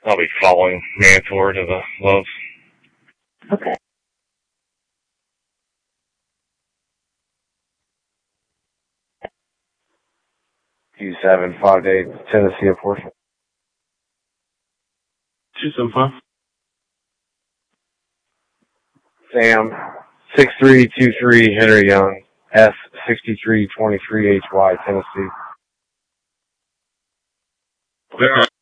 I'll be following Mantor to the Loves. Okay. Q758 Tennessee enforcement. 275. Sam 6323 Henry Young S6323HY Tennessee. Clear.